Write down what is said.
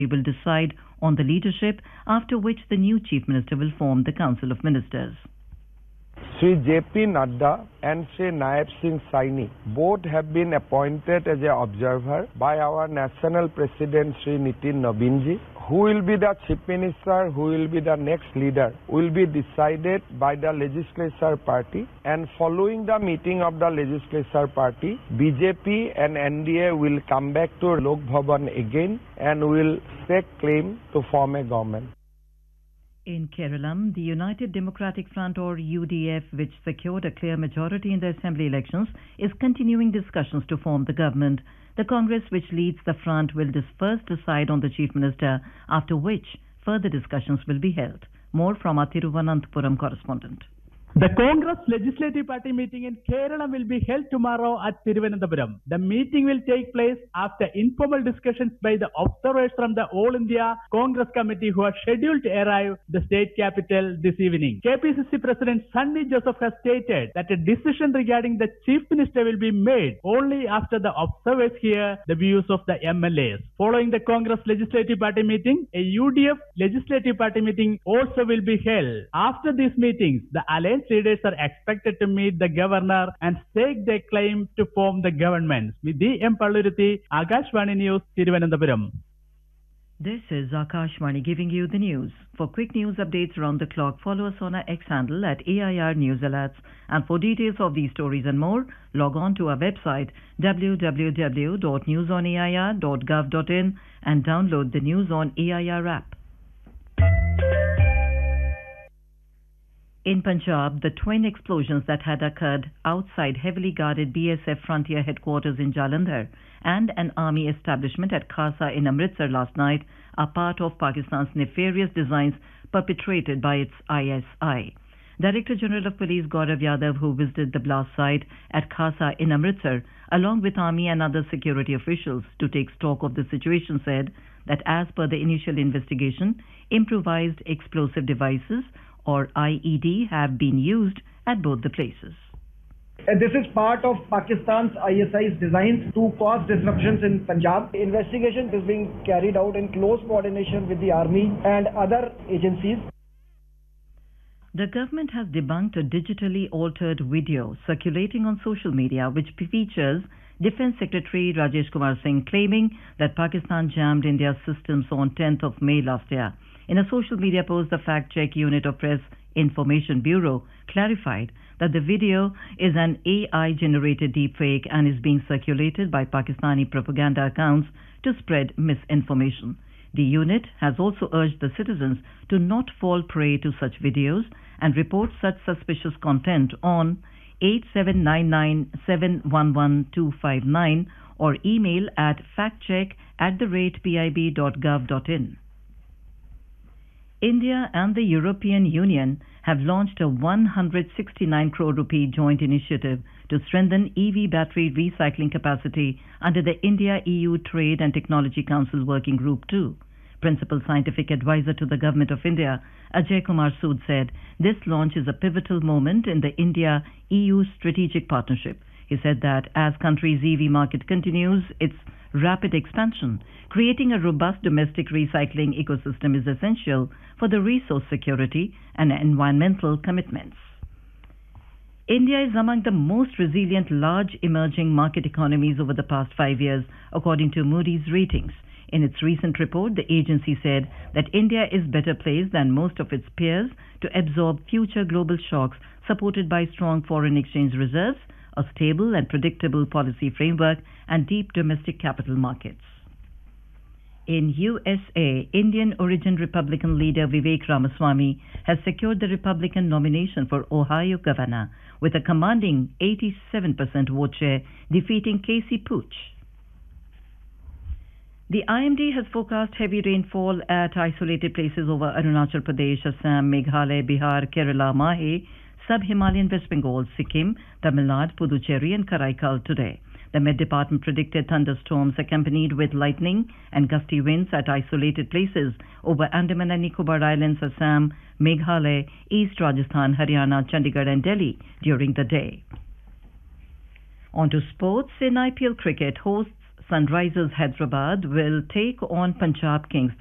will decide on the leadership, after which the new Chief Minister will form the Council of Ministers. Sri J.P. Nadda and Sri Naib Singh Saini both have been appointed as an observer by our National President Sri Nitin Nabinji. Who will be the Chief Minister, who will be the next leader, will be decided by the Legislature Party, and following the meeting of the Legislature Party, BJP and NDA will come back to Lok Bhavan again and will stake claim to form a government. In Kerala, the United Democratic Front or UDF, which secured a clear majority in the assembly elections, is continuing discussions to form the government. The Congress, which leads the front, will first decide on the Chief Minister, after which further discussions will be held. More from our Thiruvananthapuram correspondent. The Congress Legislative Party meeting in Kerala will be held tomorrow at Thiruvananthapuram. The meeting will take place after informal discussions by the observers from the All India Congress Committee who are scheduled to arrive the state capital this evening. KPCC President Sunny Joseph has stated that a decision regarding the Chief Minister will be made only after the observers hear the views of the MLAs. Following the Congress Legislative Party meeting, a UDF Legislative Party meeting also will be held. After these meetings, the alliance leaders are expected to meet the governor and stake their claim to form the government. With D. M. Palluruthi, Akashvani News, Thiruvananthapuram. This is Akashvani giving you the news. For quick news updates around the clock, follow us on our X handle at AIR News Alerts. And for details of these stories and more, log on to our website www.newsonair.gov.in and download the News on AIR app. In Punjab, the twin explosions that had occurred outside heavily guarded BSF frontier headquarters in Jalandhar and an army establishment at Khasa in Amritsar last night are part of Pakistan's nefarious designs perpetrated by its ISI. Director General of Police Gaurav Yadav, who visited the blast site at Khasa in Amritsar, along with army and other security officials to take stock of the situation, said that as per the initial investigation, improvised explosive devices or IED have been used at both the places. This is part of Pakistan's ISI's designs to cause disruptions in Punjab. Investigation is being carried out in close coordination with the army and other agencies. The government has debunked a digitally altered video circulating on social media which features Defence Secretary Rajesh Kumar Singh claiming that Pakistan jammed India's systems on 10th of May last year. In a social media post, the fact-check unit of Press Information Bureau clarified that the video is an AI-generated deepfake and is being circulated by Pakistani propaganda accounts to spread misinformation. The unit has also urged the citizens to not fall prey to such videos and report such suspicious content on 8799711259 or email at factcheck@pib.gov.in. India and the European Union have launched a 169 crore rupee joint initiative to strengthen EV battery recycling capacity under the India-EU Trade and Technology Council Working Group 2. Principal Scientific Advisor to the Government of India, Ajay Kumar Sood, said this launch is a pivotal moment in the India-EU strategic partnership. He said that as country's EV market continues its rapid expansion, creating a robust domestic recycling ecosystem is essential for the resource security and environmental commitments. India is among the most resilient large emerging market economies over the past 5 years, according to Moody's ratings. In its recent report, the agency said that India is better placed than most of its peers to absorb future global shocks, supported by strong foreign exchange reserves, a stable and predictable policy framework, and deep domestic capital markets. In USA, Indian origin Republican leader Vivek Ramaswamy has secured the Republican nomination for Ohio governor with a commanding 87% vote share, defeating Casey Pooch. The IMD has forecast heavy rainfall at isolated places over Arunachal Pradesh, Assam, Meghalaya, Bihar, Kerala, Mahe, Sub-Himalayan West Bengal, Sikkim, Tamil Nadu, Puducherry and Karaikal today. The Met Department predicted thunderstorms accompanied with lightning and gusty winds at isolated places over Andaman and Nicobar Islands, Assam, Meghalaya, East Rajasthan, Haryana, Chandigarh and Delhi during the day. On to sports. In IPL cricket, hosts Sunrisers Hyderabad will take on Punjab Kings.